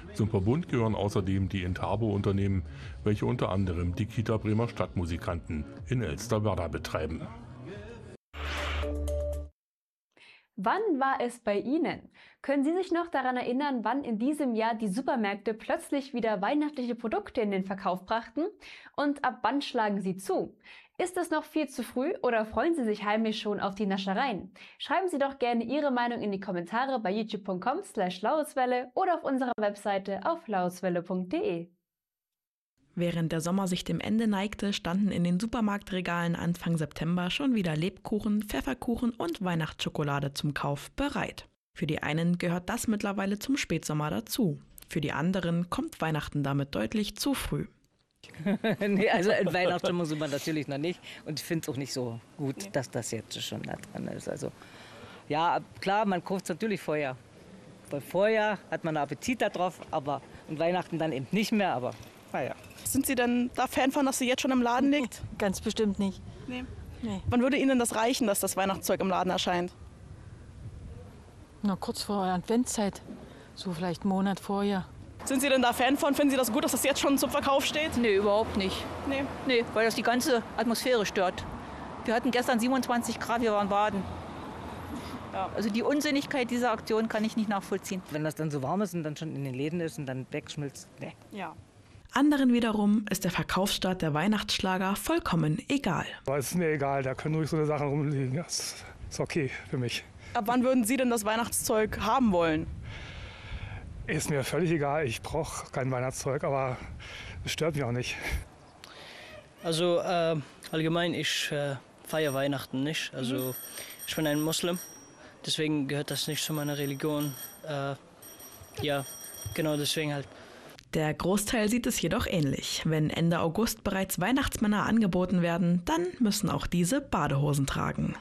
Zum Verbund gehören außerdem die Intabo-Unternehmen, welche unter anderem die Kita Bremer Stadtmusikanten in Elsterwerda betreiben. Wann war es bei Ihnen? Können Sie sich noch daran erinnern, wann in diesem Jahr die Supermärkte plötzlich wieder weihnachtliche Produkte in den Verkauf brachten? Und ab wann schlagen sie zu? Ist es noch viel zu früh oder freuen Sie sich heimlich schon auf die Naschereien? Schreiben Sie doch gerne Ihre Meinung in die Kommentare bei youtube.com/Laueswelle oder auf unserer Webseite auf laueswelle.de. Während der Sommer sich dem Ende neigte, standen in den Supermarktregalen Anfang September schon wieder Lebkuchen, Pfefferkuchen und Weihnachtsschokolade zum Kauf bereit. Für die einen gehört das mittlerweile zum Spätsommer dazu. Für die anderen kommt Weihnachten damit deutlich zu früh. Nee, also in Weihnachtsstimmung sind wir natürlich noch nicht. Und ich finde es auch nicht so gut, dass das jetzt schon da dran ist. Also ja, klar, man kauft es natürlich vorher. Weil vorher hat man einen Appetit darauf, aber in Weihnachten dann eben nicht mehr, aber naja. Sind Sie denn da Fan von, dass sie jetzt schon im Laden liegt? Ganz bestimmt nicht. Nee. Nee. Wann würde Ihnen das reichen, dass das Weihnachtszeug im Laden erscheint? Na, kurz vor der Adventszeit. So vielleicht einen Monat vorher. Sind Sie denn da Fan von? Finden Sie das gut, dass das jetzt schon zum Verkauf steht? Nee, überhaupt nicht. Nee, weil das die ganze Atmosphäre stört. Wir hatten gestern 27 Grad, wir waren baden. Ja, also die Unsinnigkeit dieser Aktion kann ich nicht nachvollziehen. Wenn das dann so warm ist und dann schon in den Läden ist und dann wegschmilzt, nee. Ja. Anderen wiederum ist der Verkaufsstart der Weihnachtsschlager vollkommen egal. Aber es ist mir egal, da können ruhig so eine Sachen rumliegen. Das ist okay für mich. Ab wann würden Sie denn das Weihnachtszeug haben wollen? Ist mir völlig egal, ich brauche kein Weihnachtszeug, aber es stört mich auch nicht. Also allgemein, ich feiere Weihnachten nicht. Also ich bin ein Muslim, deswegen gehört das nicht zu meiner Religion. Ja, genau deswegen halt. Der Großteil sieht es jedoch ähnlich. Wenn Ende August bereits Weihnachtsmänner angeboten werden, dann müssen auch diese Badehosen tragen.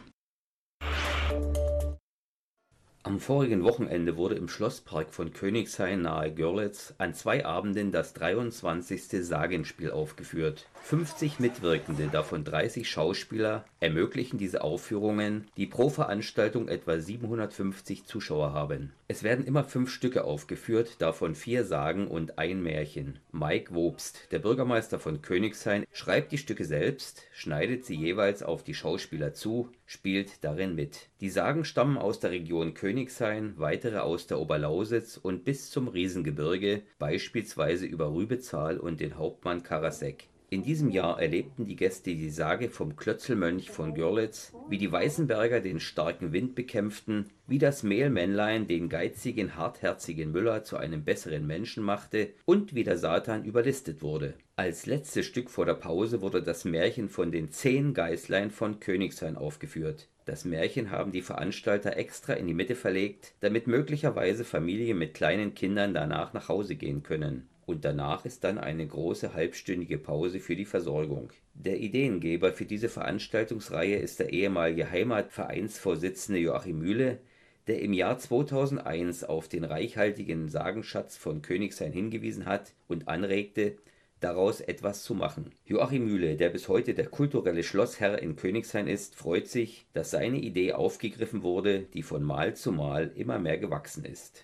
Am vorigen Wochenende wurde im Schlosspark von Königshain nahe Görlitz an 2 Abenden das 23. Sagenspiel aufgeführt. 50 Mitwirkende, davon 30 Schauspieler, ermöglichen diese Aufführungen, die pro Veranstaltung etwa 750 Zuschauer haben. Es werden immer 5 Stücke aufgeführt, davon 4 Sagen und ein Märchen. Mike Wobst, der Bürgermeister von Königshain, schreibt die Stücke selbst, schneidet sie jeweils auf die Schauspieler zu, spielt darin mit. Die Sagen stammen aus der Region Königshain, weitere aus der Oberlausitz und bis zum Riesengebirge, beispielsweise über Rübezahl und den Hauptmann Karasek. In diesem Jahr erlebten die Gäste die Sage vom Klötzelmönch von Görlitz, wie die Weißenberger den starken Wind bekämpften, wie das Mehlmännlein den geizigen, hartherzigen Müller zu einem besseren Menschen machte und wie der Satan überlistet wurde. Als letztes Stück vor der Pause wurde das Märchen von den 10 Geißlein von Königshain aufgeführt. Das Märchen haben die Veranstalter extra in die Mitte verlegt, damit möglicherweise Familien mit kleinen Kindern danach nach Hause gehen können. Und danach ist dann eine große halbstündige Pause für die Versorgung. Der Ideengeber für diese Veranstaltungsreihe ist der ehemalige Heimatvereinsvorsitzende Joachim Mühle, der im Jahr 2001 auf den reichhaltigen Sagenschatz von Königshain hingewiesen hat und anregte, daraus etwas zu machen. Joachim Mühle, der bis heute der kulturelle Schlossherr in Königshain ist, freut sich, dass seine Idee aufgegriffen wurde, die von Mal zu Mal immer mehr gewachsen ist.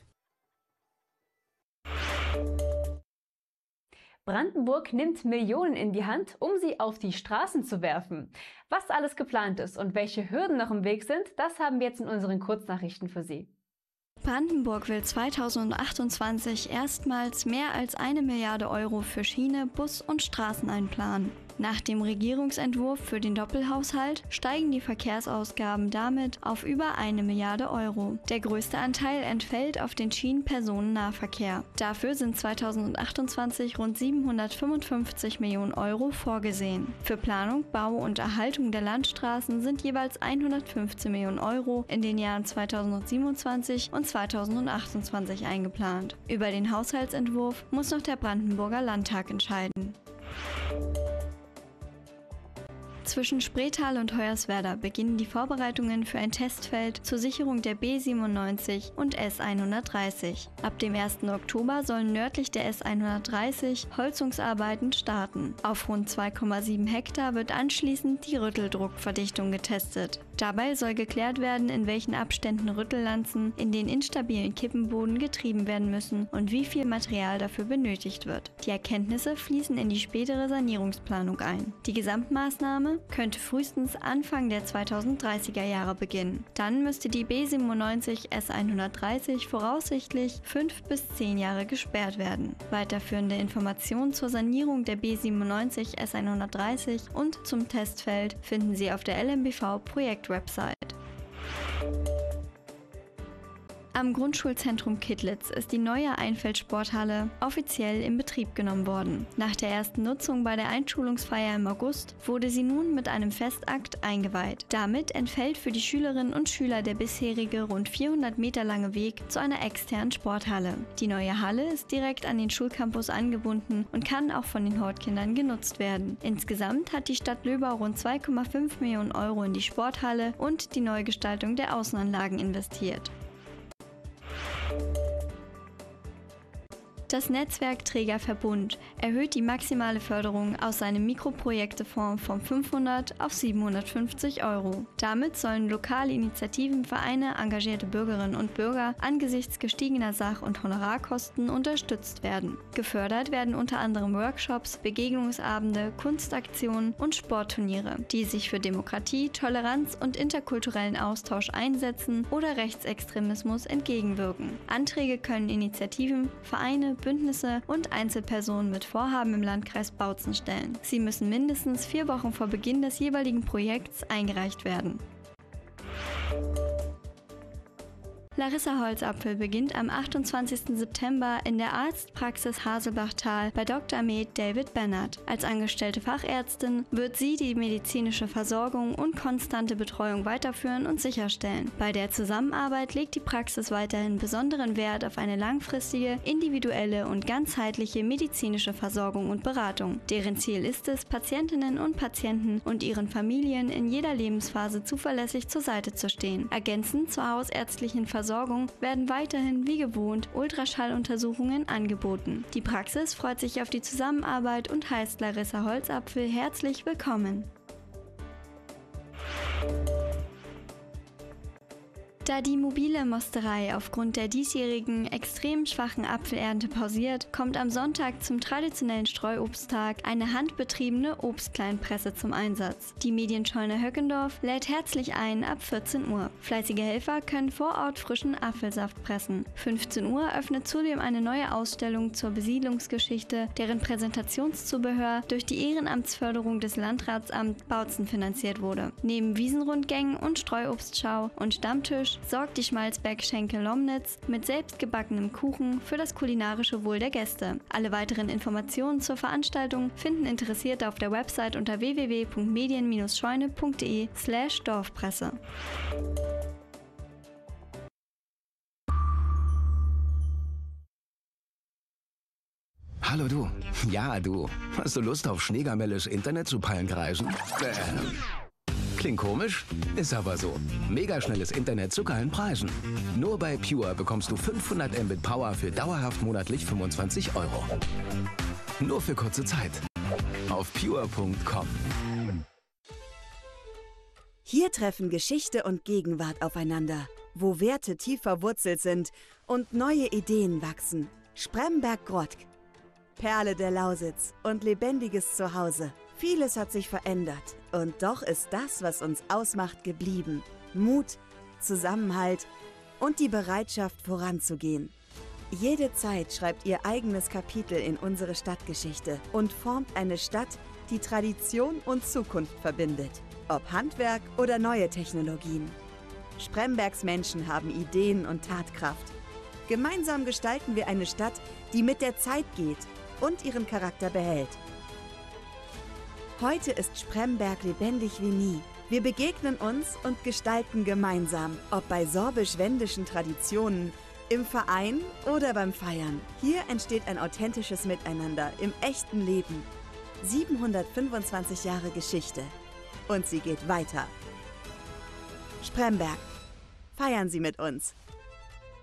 Brandenburg nimmt Millionen in die Hand, um sie auf die Straßen zu werfen. Was alles geplant ist und welche Hürden noch im Weg sind, das haben wir jetzt in unseren Kurznachrichten für Sie. Brandenburg will 2028 erstmals mehr als 1 Milliarde Euro für Schiene, Bus und Straßen einplanen. Nach dem Regierungsentwurf für den Doppelhaushalt steigen die Verkehrsausgaben damit auf über 1 Milliarde Euro. Der größte Anteil entfällt auf den Schienenpersonennahverkehr. Dafür sind 2028 rund 755 Millionen Euro vorgesehen. Für Planung, Bau und Erhaltung der Landstraßen sind jeweils 115 Millionen Euro in den Jahren 2027 und 2028 eingeplant. Über den Haushaltsentwurf muss noch der Brandenburger Landtag entscheiden. Zwischen Spreetal und Hoyerswerda beginnen die Vorbereitungen für ein Testfeld zur Sicherung der B97 und S130. Ab dem 1. Oktober sollen nördlich der S130 Holzungsarbeiten starten. Auf rund 2,7 Hektar wird anschließend die Rütteldruckverdichtung getestet. Dabei soll geklärt werden, in welchen Abständen Rüttellanzen in den instabilen Kippenboden getrieben werden müssen und wie viel Material dafür benötigt wird. Die Erkenntnisse fließen in die spätere Sanierungsplanung ein. Die Gesamtmaßnahme könnte frühestens Anfang der 2030er Jahre beginnen. Dann müsste die B97 S130 voraussichtlich 5 bis 10 Jahre gesperrt werden. Weiterführende Informationen zur Sanierung der B97 S130 und zum Testfeld finden Sie auf der LMBV-Projekt-Website. Am Grundschulzentrum Kittlitz ist die neue Einfeldsporthalle offiziell in Betrieb genommen worden. Nach der ersten Nutzung bei der Einschulungsfeier im August wurde sie nun mit einem Festakt eingeweiht. Damit entfällt für die Schülerinnen und Schüler der bisherige rund 400 Meter lange Weg zu einer externen Sporthalle. Die neue Halle ist direkt an den Schulcampus angebunden und kann auch von den Hortkindern genutzt werden. Insgesamt hat die Stadt Löbau rund 2,5 Millionen Euro in die Sporthalle und die Neugestaltung der Außenanlagen investiert. Das Netzwerkträgerverbund erhöht die maximale Förderung aus seinem Mikroprojektefonds von 500 auf 750 Euro. Damit sollen lokale Initiativen, Vereine, engagierte Bürgerinnen und Bürger angesichts gestiegener Sach- und Honorarkosten unterstützt werden. Gefördert werden unter anderem Workshops, Begegnungsabende, Kunstaktionen und Sportturniere, die sich für Demokratie, Toleranz und interkulturellen Austausch einsetzen oder Rechtsextremismus entgegenwirken. Anträge können Initiativen, Vereine, Bündnisse und Einzelpersonen mit Vorhaben im Landkreis Bautzen stellen. Sie müssen mindestens 4 Wochen vor Beginn des jeweiligen Projekts eingereicht werden. Larissa Holzapfel beginnt am 28. September in der Arztpraxis Haselbachtal bei Dr. Med David Bennert. Als angestellte Fachärztin wird sie die medizinische Versorgung und konstante Betreuung weiterführen und sicherstellen. Bei der Zusammenarbeit legt die Praxis weiterhin besonderen Wert auf eine langfristige, individuelle und ganzheitliche medizinische Versorgung und Beratung. Deren Ziel ist es, Patientinnen und Patienten und ihren Familien in jeder Lebensphase zuverlässig zur Seite zu stehen. Ergänzend zur hausärztlichen Versorgung werden weiterhin wie gewohnt Ultraschalluntersuchungen angeboten. Die Praxis freut sich auf die Zusammenarbeit und heißt Larissa Holzapfel herzlich willkommen. Da die mobile Mosterei aufgrund der diesjährigen extrem schwachen Apfelernte pausiert, kommt am Sonntag zum traditionellen Streuobsttag eine handbetriebene Obstkleinpresse zum Einsatz. Die Medienscheune Höckendorf lädt herzlich ein ab 14 Uhr. Fleißige Helfer können vor Ort frischen Apfelsaft pressen. 15 Uhr öffnet zudem eine neue Ausstellung zur Besiedlungsgeschichte, deren Präsentationszubehör durch die Ehrenamtsförderung des Landratsamt Bautzen finanziert wurde. Neben Wiesenrundgängen und Streuobstschau und Stammtisch sorgt die Schmalzberg-Schenke Lomnitz mit selbstgebackenem Kuchen für das kulinarische Wohl der Gäste. Alle weiteren Informationen zur Veranstaltung finden Interessierte auf der Website unter www.medien-scheune.de/Dorfpresse. Hallo du. Ja, du. Hast du Lust auf Schneegamelles Internet zu Pallenkreisen? Klingt komisch? Ist aber so. Megaschnelles Internet zu geilen Preisen. Nur bei Pure bekommst du 500 Mbit Power für dauerhaft monatlich 25 €. Nur für kurze Zeit. Auf pure.com. Hier treffen Geschichte und Gegenwart aufeinander, wo Werte tief verwurzelt sind und neue Ideen wachsen. Spremberg-Grottk. Perle der Lausitz und lebendiges Zuhause. Vieles hat sich verändert und doch ist das, was uns ausmacht, geblieben. Mut, Zusammenhalt und die Bereitschaft, voranzugehen. Jede Zeit schreibt ihr eigenes Kapitel in unsere Stadtgeschichte und formt eine Stadt, die Tradition und Zukunft verbindet. Ob Handwerk oder neue Technologien. Sprembergs Menschen haben Ideen und Tatkraft. Gemeinsam gestalten wir eine Stadt, die mit der Zeit geht und ihren Charakter behält. Heute ist Spremberg lebendig wie nie. Wir begegnen uns und gestalten gemeinsam, ob bei sorbisch-wendischen Traditionen, im Verein oder beim Feiern. Hier entsteht ein authentisches Miteinander im echten Leben. 725 Jahre Geschichte. Und sie geht weiter. Spremberg. Feiern Sie mit uns.